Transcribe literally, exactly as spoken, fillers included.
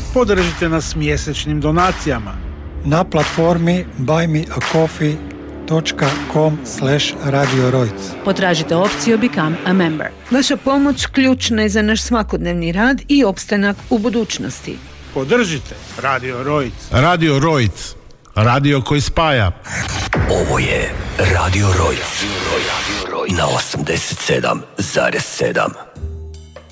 Podržite nas mjesečnim donacijama na platformi buymeacoffee.com slash Radio Rojc. Potražite opciju Become a Member. Vaša pomoć ključna je za naš svakodnevni rad i opstanak u budućnosti. Podržite Radio Rojc. Radio Rojc. Radio koji spaja. Ovo je Radio Rojc na osamdeset sedam zarez sedam.